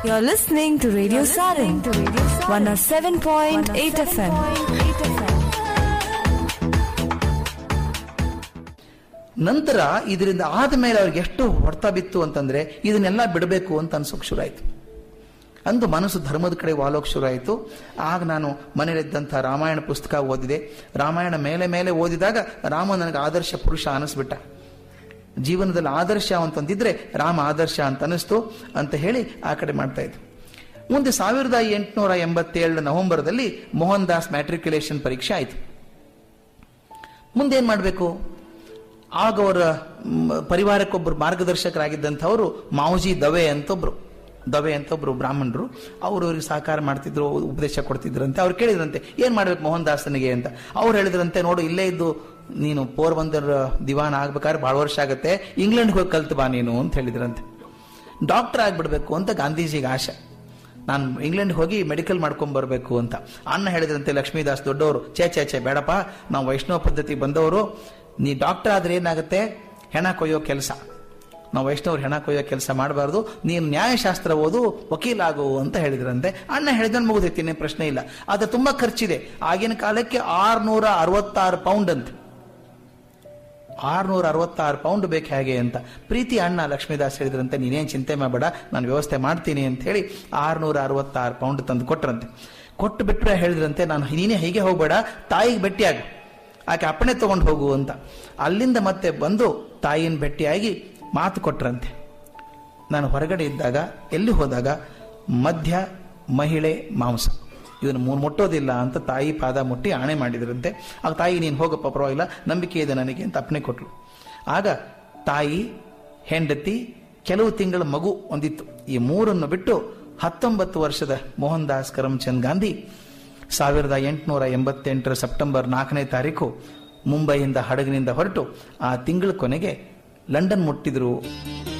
You're listening to Radio Sarin, 107.8 FM. ನಂತರ ಇದರಿಂದ ಆದಮೇಲೆ ಅವ್ರಿಗೆ ಎಷ್ಟು ಹೊಡ್ತಾ ಬಿತ್ತು ಅಂತಂದ್ರೆ ಇದನ್ನೆಲ್ಲ ಬಿಡಬೇಕು ಅಂತ ಅನ್ಸೋಕ್ ಶುರು ಆಯ್ತು. ಅಂದು ಮನಸ್ಸು ಧರ್ಮದ ಕಡೆ ವಾಲೋಕ್ ಶುರು ಆಯಿತು. ಆಗ ನಾನು ಮನೆಯಲ್ಲಿದ್ದಂಥ ರಾಮಾಯಣ ಪುಸ್ತಕ ಓದಿದೆ. ರಾಮಾಯಣ ಮೇಲೆ ಓದಿದಾಗ ರಾಮ ನನಗೆ ಆದರ್ಶ ಪುರುಷ ಅನಿಸ್ಬಿಟ್ಟ. ಜೀವನದಲ್ಲಿ ಆದರ್ಶ ಅಂತಂದಿದ್ರೆ ರಾಮ ಆದರ್ಶ ಅಂತ ಅನಿಸ್ತು ಅಂತ ಹೇಳಿ ಆ ಕಡೆ ಮಾಡ್ತಾ ಇದ್ದೆ. ಮುಂದೆ 1887 ನವೆಂಬರ್ದಲ್ಲಿ ಮೋಹನ್ ದಾಸ್ ಮ್ಯಾಟ್ರಿಕ್ಯುಲೇಷನ್ ಪರೀಕ್ಷೆ ಆಯಿತು. ಮುಂದೇನ್ ಮಾಡಬೇಕು? ಆಗ ಅವರ ಪರಿವಾರಕ್ಕೊಬ್ಬರು ಮಾರ್ಗದರ್ಶಕರಾಗಿದ್ದಂಥವರು ಮಾವುಜಿ ದವೆ ಅಂತ ಒಬ್ರು ಬ್ರಾಹ್ಮಣರು. ಅವ್ರಿಗೆ ಸಹಕಾರ ಮಾಡ್ತಿದ್ರು, ಉಪದೇಶ ಕೊಡ್ತಿದ್ರಂತೆ. ಅವ್ರು ಕೇಳಿದ್ರಂತೆ ಏನ್ ಮಾಡ್ಬೇಕು ಮೋಹನ್ ದಾಸನಿಗೆ ಅಂತ. ಅವ್ರು ಹೇಳಿದ್ರಂತೆ, ನೋಡು ಇಲ್ಲೇ ಇದ್ದು ನೀನು ಪೋರ್ಬಂದರ್ ದಿವಾನ್ ಆಗ್ಬೇಕಾದ್ರೆ ಬಹಳ ವರ್ಷ ಆಗತ್ತೆ, ಇಂಗ್ಲೆಂಡ್ಗೆ ಹೋಗಿ ಕಲ್ತು ಬಾ ನೀನು ಅಂತ ಹೇಳಿದ್ರಂತೆ. ಡಾಕ್ಟರ್ ಆಗ್ಬಿಡ್ಬೇಕು ಅಂತ ಗಾಂಧೀಜಿಗೆ ಆಶೆ. ನಾನು ಇಂಗ್ಲೆಂಡ್ ಹೋಗಿ ಮೆಡಿಕಲ್ ಮಾಡ್ಕೊಂಡ್ ಬರ್ಬೇಕು ಅಂತ. ಅಣ್ಣ ಹೇಳಿದ್ರಂತೆ ಲಕ್ಷ್ಮೀದಾಸ್ ದೊಡ್ಡವರು, ಛೇ ಬೇಡಪ್ಪ, ನಾವು ವೈಷ್ಣವ ಪದ್ಧತಿ ಬಂದವರು, ನೀ ಡಾಕ್ಟರ್ ಆದ್ರೆ ಏನಾಗುತ್ತೆ, ಹೆಣ ಕೊಯ್ಯೋ ಕೆಲಸ, ನಾವು ವೈಷ್ಣವ್ರು ಹೆಣ ಕೊಯ್ಯೋ ಕೆಲಸ ಮಾಡಬಾರ್ದು, ನೀನು ನ್ಯಾಯಶಾಸ್ತ್ರ ಓದು, ವಕೀಲಾಗು ಅಂತ ಹೇಳಿದ್ರಂತೆ. ಅಣ್ಣ ಹೇಳಿದ್ರೆ ಮುಗಿದೈತಿ, ಪ್ರಶ್ನೆ ಇಲ್ಲ. ಆದ್ರೆ ತುಂಬಾ ಖರ್ಚಿದೆ. ಆಗಿನ ಕಾಲಕ್ಕೆ 666 ಪೌಂಡ್ ಅಂತ, 666 ಪೌಂಡ್ ಬೇಕು ಹೇಗೆ ಅಂತ. ಪ್ರೀತಿ ಅಣ್ಣ ಲಕ್ಷ್ಮೀದಾಸ್ ಹೇಳಿದ್ರಂತೆ, ನೀನೇನ್ ಚಿಂತೆ ಮಾಡಬೇಡ, ನಾನು ವ್ಯವಸ್ಥೆ ಮಾಡ್ತೀನಿ ಅಂತ ಹೇಳಿ 666 ಪೌಂಡ್ ತಂದು ಕೊಟ್ರಂತೆ. ಕೊಟ್ಟು ಬಿಟ್ರೆ ಹೇಳಿದ್ರಂತೆ, ನೀನೇ ಹೀಗೆ ಹೋಗ್ಬೇಡ, ತಾಯಿಗೆ ಭೇಟಿಯಾಗು, ಆಕೆ ಅಪ್ಪಣೆ ತಗೊಂಡು ಹೋಗು ಅಂತ. ಅಲ್ಲಿಂದ ಮತ್ತೆ ಬಂದು ತಾಯಿನ ಭೇಟಿಯಾಗಿ ಮಾತು ಕೊಟ್ರಂತೆ. ನಾನು ಹೊರಗಡೆ ಇದ್ದಾಗ, ಎಲ್ಲಿ ಹೋದಾಗ ಮಧ್ಯ ಮಹಿಳೆ ಮಾಂಸ ಇದನ್ನು ಮುಟ್ಟೋದಿಲ್ಲ ಅಂತ ತಾಯಿ ಪಾದ ಮುಟ್ಟಿ ಆಣೆ ಮಾಡಿದ್ರಂತೆ. ಆಗ ತಾಯಿ, ನೀನು ಹೋಗಪ್ಪ, ಪರವಾಗಿಲ್ಲ, ನಂಬಿಕೆ ಇದೆ ನನಗೆ ಅಂತ ಅಪ್ಪಣೆ ಕೊಟ್ರು. ಆಗ ತಾಯಿ, ಹೆಂಡತಿ, ಕೆಲವು ತಿಂಗಳ ಮಗು ಒಂದಿತ್ತು. ಈ ಮೂರನ್ನು ಬಿಟ್ಟು 19 ವರ್ಷದ ಮೋಹನ್ ದಾಸ್ ಕರಮ್ಚಂದ್ ಗಾಂಧಿ 1888 ಸೆಪ್ಟೆಂಬರ್ 4ನೇ ತಾರೀಕು ಮುಂಬೈಯಿಂದ ಹಡಗಿನಿಂದ ಹೊರಟು ಆ ತಿಂಗಳ ಕೊನೆಗೆ ಲಂಡನ್ ಮುಟ್ಟಿದ್ರು.